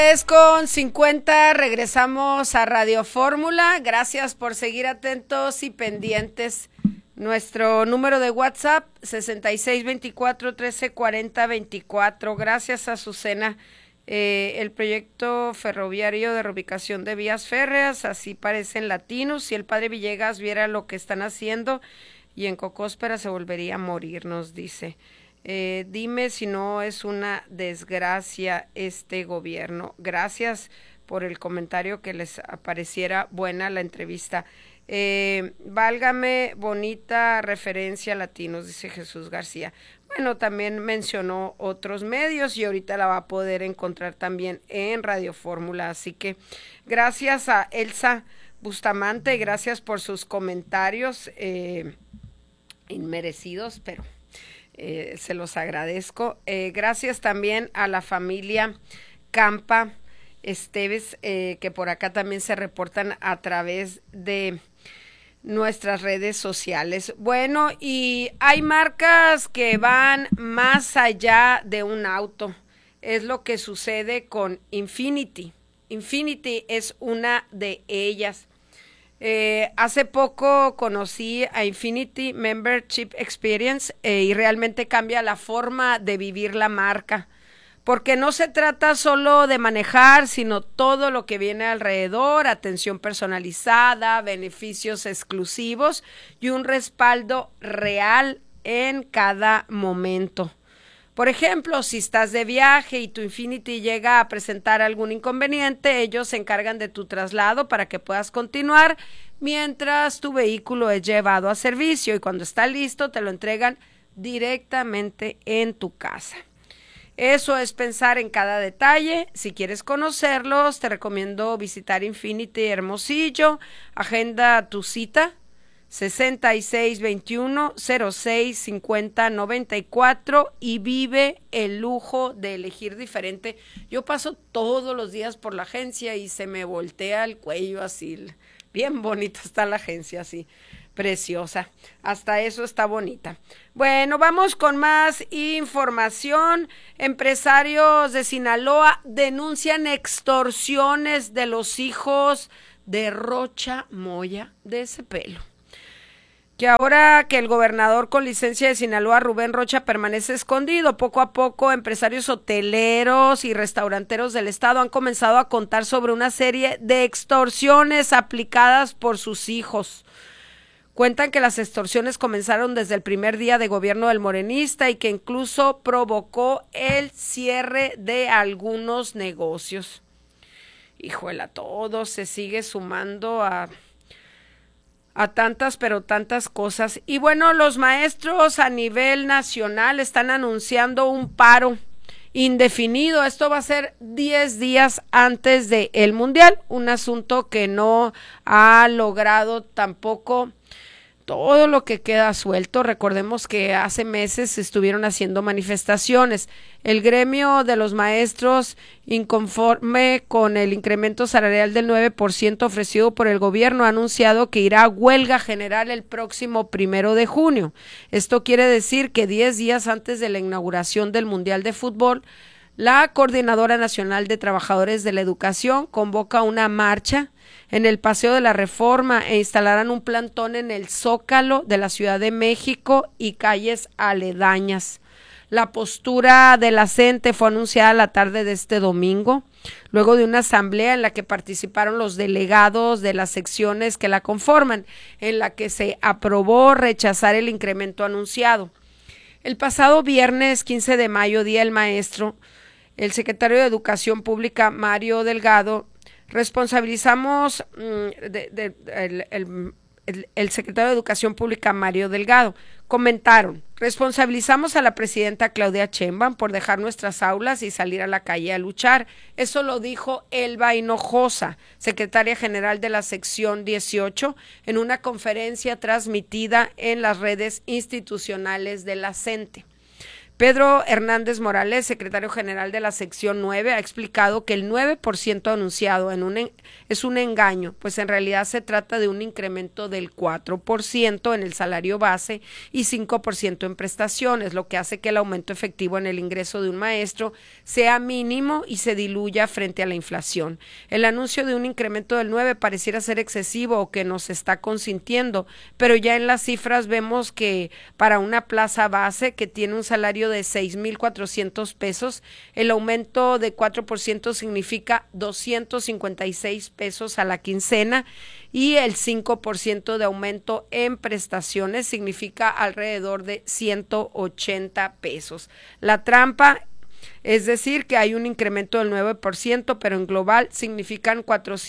10:50, regresamos a Radio Fórmula. Gracias por seguir atentos y pendientes. Nuestro número de WhatsApp, 6624-1340-24. Gracias, Azucena. El proyecto ferroviario de reubicación de vías férreas, así parecen latinos. Si el padre Villegas viera lo que están haciendo y en Cocóspera se volvería a morir, nos dice. Dime si no es una desgracia este gobierno. Gracias por el comentario, que les pareciera buena la entrevista. Válgame, bonita referencia a latinos, dice Jesús García. Bueno, también mencionó otros medios y ahorita la va a poder encontrar también en Radio Fórmula. Así que gracias a Elsa Bustamante, gracias por sus comentarios inmerecidos, pero se los agradezco. Gracias también a la familia Campa Esteves, que por acá también se reportan a través de nuestras redes sociales. Bueno, y hay marcas que van más allá de un auto. Es lo que sucede con Infiniti. Infiniti es una de ellas. Hace poco conocí a Infiniti Membership Experience y realmente cambia la forma de vivir la marca, porque no se trata solo de manejar, sino todo lo que viene alrededor: atención personalizada, beneficios exclusivos y un respaldo real en cada momento. Por ejemplo, si estás de viaje y tu Infiniti llega a presentar algún inconveniente, ellos se encargan de tu traslado para que puedas continuar mientras tu vehículo es llevado a servicio, y cuando está listo te lo entregan directamente en tu casa. Eso es pensar en cada detalle. Si quieres conocerlos, te recomiendo visitar Infiniti Hermosillo. Agenda tu cita, 6621-065094, y vive el lujo de elegir diferente. Yo paso todos los días por la agencia y se me voltea el cuello así. Bien bonita está la agencia, así, preciosa. Hasta eso está bonita. Bueno, vamos con más información. Empresarios de Sinaloa denuncian extorsiones de los hijos de Rocha Moya de Cepelo. Que ahora que el gobernador con licencia de Sinaloa, Rubén Rocha, permanece escondido, poco a poco empresarios hoteleros y restauranteros del estado han comenzado a contar sobre una serie de extorsiones aplicadas por sus hijos. Cuentan que las extorsiones comenzaron desde el primer día de gobierno del morenista y que incluso provocó el cierre de algunos negocios. Híjole, todo se sigue sumando a tantas, pero tantas cosas. Y bueno, los maestros a nivel nacional están anunciando un paro indefinido. Esto va a ser 10 días antes del Mundial, un asunto que no ha logrado tampoco todo lo que queda suelto. Recordemos que hace meses estuvieron haciendo manifestaciones. El gremio de los maestros, inconforme con el incremento salarial del 9% ofrecido por el gobierno, ha anunciado que irá a huelga general el próximo 1 de junio. Esto quiere decir que 10 días antes de la inauguración del Mundial de Fútbol, la Coordinadora Nacional de Trabajadores de la Educación convoca una marcha en el Paseo de la Reforma e instalarán un plantón en el Zócalo de la Ciudad de México y calles aledañas. La postura de la CENTE fue anunciada la tarde de este domingo, luego de una asamblea en la que participaron los delegados de las secciones que la conforman, en la que se aprobó rechazar el incremento anunciado. El pasado viernes 15 de mayo, Día del Maestro, el secretario de Educación Pública, Mario Delgado, responsabilizamos el secretario de Educación Pública, Mario Delgado, comentaron: responsabilizamos a la presidenta Claudia Sheinbaum por dejar nuestras aulas y salir a la calle a luchar. Eso lo dijo Elba Hinojosa, secretaria general de la sección 18, en una conferencia transmitida en las redes institucionales de la CENTE. Pedro Hernández Morales, secretario general de la sección 9, ha explicado que el 9% anunciado es un engaño, pues en realidad se trata de un incremento del 4% en el salario base y 5% en prestaciones, lo que hace que el aumento efectivo en el ingreso de un maestro sea mínimo y se diluya frente a la inflación. El anuncio de un incremento del 9 pareciera ser excesivo o que nos está consintiendo, pero ya en las cifras vemos que para una plaza base que tiene un salario de 6,400 pesos, el aumento de 4% significa 256 pesos a la quincena y el 5% de aumento en prestaciones significa alrededor de 180 pesos. La trampa es decir, que hay un incremento del 9%, pero en global significan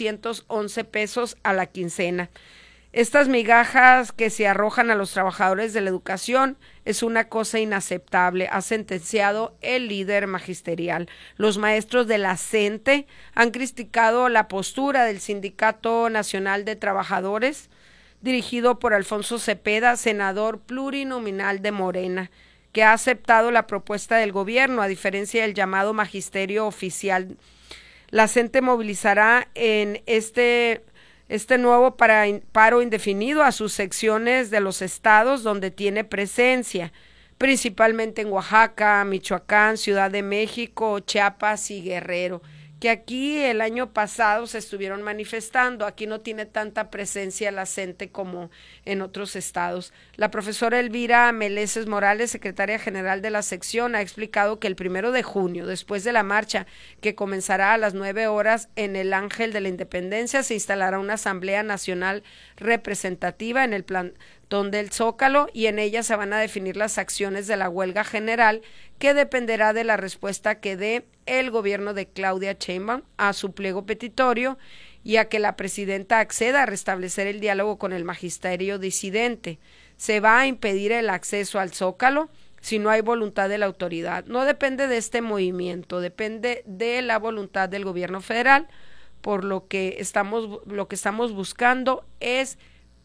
411 pesos a la quincena. Estas migajas que se arrojan a los trabajadores de la educación es una cosa inaceptable, ha sentenciado el líder magisterial. Los maestros de la CENTE han criticado la postura del Sindicato Nacional de Trabajadores, dirigido por Alfonso Cepeda, senador plurinominal de Morena, que ha aceptado la propuesta del gobierno, a diferencia del llamado magisterio oficial. La CENTE movilizará en este nuevo paro indefinido a sus secciones de los estados donde tiene presencia, principalmente en Oaxaca, Michoacán, Ciudad de México, Chiapas y Guerrero, que aquí el año pasado se estuvieron manifestando. Aquí no tiene tanta presencia la CENTE como en otros estados. La profesora Elvira Meléndez Morales, secretaria general de la sección, ha explicado que el 1 de junio, después de la marcha que comenzará a las 9 horas en el Ángel de la Independencia, se instalará una asamblea nacional representativa en el plantón del Zócalo y en ella se van a definir las acciones de la huelga general, que dependerá de la respuesta que dé el gobierno de Claudia Sheinbaum a su pliego petitorio y a que la presidenta acceda a restablecer el diálogo con el magisterio disidente. Se va a impedir el acceso al Zócalo si no hay voluntad de la autoridad. No depende de este movimiento, depende de la voluntad del gobierno federal, por lo que estamos buscando es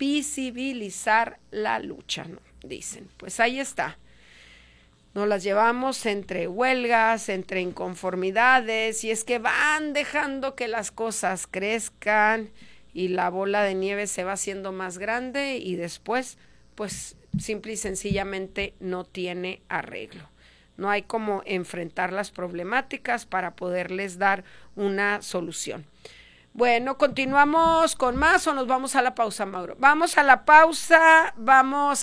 visibilizar la lucha, ¿no? Dicen, pues ahí está. Nos las llevamos entre huelgas, entre inconformidades, y es que van dejando que las cosas crezcan y la bola de nieve se va haciendo más grande y después, pues, simple y sencillamente no tiene arreglo. No hay cómo enfrentar las problemáticas para poderles dar una solución. Bueno, continuamos con más o nos vamos a la pausa, Mauro. Vamos a la pausa, vamos